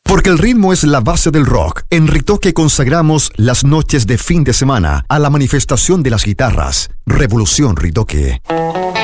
Porque el ritmo es la base del rock, en Ritoque consagramos las noches de fin de semana a la manifestación de las guitarras. Revolución Ritoque.